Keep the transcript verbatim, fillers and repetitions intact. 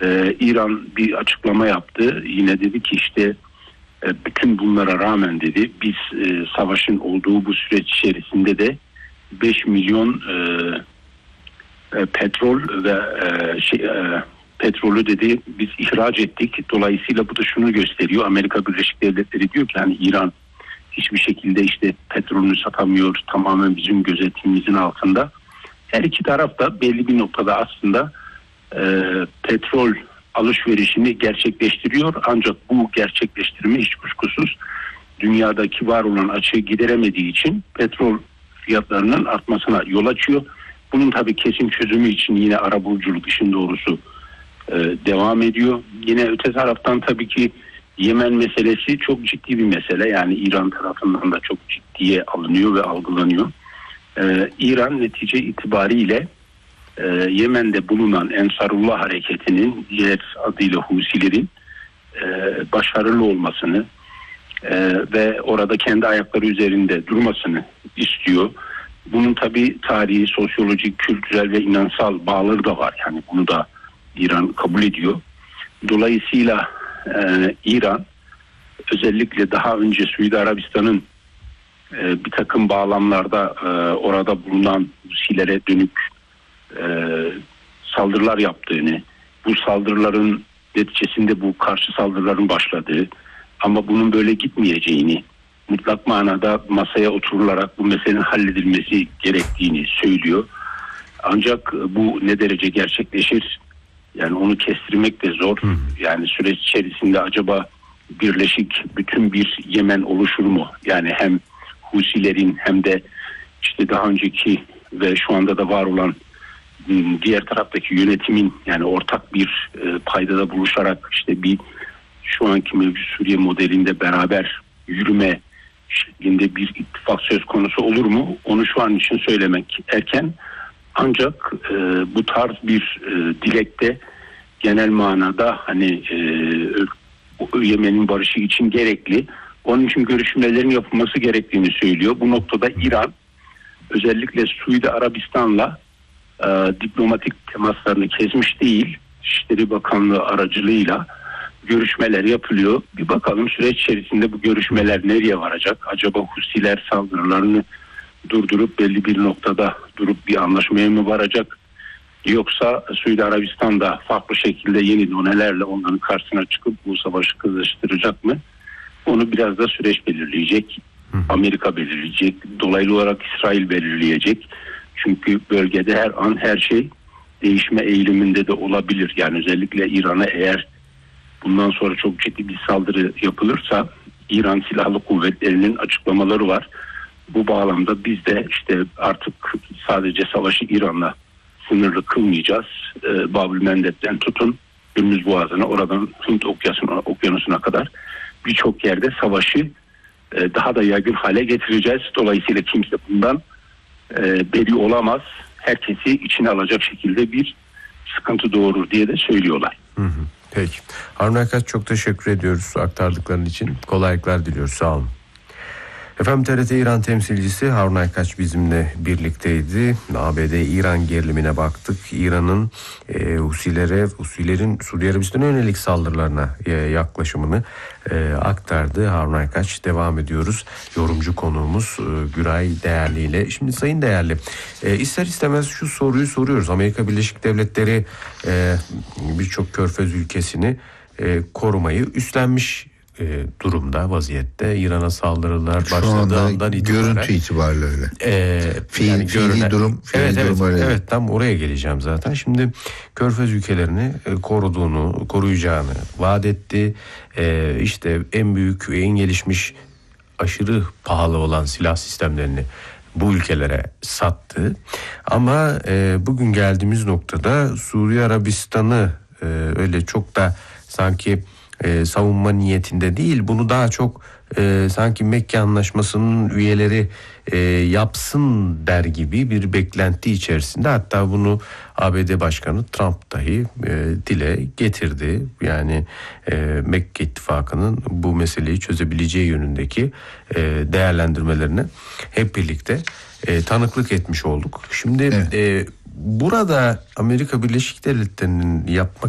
Ee, İran bir açıklama yaptı. Yine dedi ki işte e, bütün bunlara rağmen dedi biz e, savaşın olduğu bu süreç içerisinde de beş milyon e, e, petrol ve e, şey, e, petrolü dedi biz ihraç ettik. Dolayısıyla bu da şunu gösteriyor. Amerika Birleşik Devletleri diyor ki hani İran hiçbir şekilde işte petrolünü satamıyor. Tamamen bizim gözetimimizin altında. Her iki taraf da belli bir noktada aslında e, petrol alışverişini gerçekleştiriyor. Ancak bu gerçekleştirme hiç kuşkusuz dünyadaki var olan açığı gideremediği için petrol fiyatlarının artmasına yol açıyor. Bunun tabii kesin çözümü için yine arabuluculuk işin doğrusu e, devam ediyor. Yine öte taraftan tabii ki Yemen meselesi çok ciddi bir mesele. Yani İran tarafından da çok ciddiye alınıyor ve algılanıyor. Ee, İran netice itibariyle e, Yemen'de bulunan Ensarullah hareketinin diğer adıyla Husilerin e, başarılı olmasını e, ve orada kendi ayakları üzerinde durmasını istiyor. Bunun tabii tarihi, sosyolojik, kültürel ve inansal bağları da var. Yani bunu da İran kabul ediyor. Dolayısıyla e, İran özellikle daha önce Suudi Arabistan'ın e, bir takım bağlamlarda e, orada bulunan Husilere dönük e, saldırılar yaptığını, bu saldırıların neticesinde bu karşı saldırıların başladığı ama bunun böyle gitmeyeceğini, mutlak manada masaya oturularak bu meselenin halledilmesi gerektiğini söylüyor. Ancak bu ne derece gerçekleşir? Yani onu kestirmek de zor. Yani süreç içerisinde acaba birleşik bütün bir Yemen oluşur mu? Yani hem Husilerin hem de işte daha önceki ve şu anda da var olan diğer taraftaki yönetimin yani ortak bir e, paydada buluşarak işte bir şu anki mevcut Suriye modelinde beraber yürüme şeklinde bir ittifak söz konusu olur mu? Onu şu an için söylemek erken. Ancak e, bu tarz bir e, dilekte genel manada hani e, Yemen'in barışı için gerekli. Onun için görüşmelerin yapılması gerektiğini söylüyor. Bu noktada İran özellikle Suudi Arabistan'la e, diplomatik temaslarını kesmiş değil. İçişleri Bakanlığı aracılığıyla görüşmeler yapılıyor. Bir bakalım süreç içerisinde bu görüşmeler nereye varacak? Acaba Husiler saldırılarını durdurup belli bir noktada durup bir anlaşmaya mı varacak? Yoksa Suudi Arabistan'da farklı şekilde yeni donelerle onların karşısına çıkıp bu savaşı kızıştıracak mı? Onu biraz da süreç belirleyecek. Amerika belirleyecek. Dolaylı olarak İsrail belirleyecek. Çünkü bölgede her an her şey değişme eğiliminde de olabilir. Yani özellikle İran'a eğer bundan sonra çok ciddi bir saldırı yapılırsa İran Silahlı Kuvvetleri'nin açıklamaları var. Bu bağlamda biz de işte artık sadece savaşı İran'la sınırlı kılmayacağız. Ee, Babül Mendeb'den tutun Hürmüz Boğazı'na, oradan Hint Okyanusu'na, okyanusuna kadar birçok yerde savaşı e, daha da yaygın hale getireceğiz. Dolayısıyla kimse bundan e, beri olamaz. Herkesi içine alacak şekilde bir sıkıntı doğurur diye de söylüyorlar. Hı hı. Peki. Harun Aykaç, çok teşekkür ediyoruz aktardıkların için. Kolaylıklar diliyoruz. Sağ olun. Efendim, T R T İran temsilcisi Harun Aykaç bizimle birlikteydi. A B D-İran gerilimine baktık. İran'ın e, Husilere, Husilerin Suudi Arabistan'a yönelik saldırılarına e, yaklaşımını e, aktardı. Harun Aykaç, devam ediyoruz. Yorumcu konuğumuz e, Güray Değerli ile. Şimdi Sayın Değerli, e, ister istemez şu soruyu soruyoruz. Amerika Birleşik Devletleri e, birçok körfez ülkesini e, korumayı üstlenmiş E, durumda, vaziyette. İran'a saldırılar şu başladığı andan itibaren. Görüntü itibariyle öyle. E, Fiil, yani fiili görünen, durum, fiili evet, durum evet, öyle. evet, tam oraya geleceğim zaten. Şimdi Körfez ülkelerini e, koruduğunu, koruyacağını vaat etti. E, işte en büyük, en gelişmiş, aşırı pahalı olan silah sistemlerini bu ülkelere sattı. Ama e, bugün geldiğimiz noktada Suudi Arabistan'ı e, öyle çok da sanki Ee, savunma niyetinde değil, bunu daha çok e, sanki Mekke Anlaşması'nın üyeleri e, yapsın der gibi bir beklenti içerisinde. Hatta bunu A B D Başkanı Trump dahi e, dile getirdi. Yani e, Mekke İttifakı'nın bu meseleyi çözebileceği yönündeki e, değerlendirmelerine hep birlikte e, tanıklık etmiş olduk. Şimdi evet. e, burada Amerika Birleşik Devletleri'nin yapmak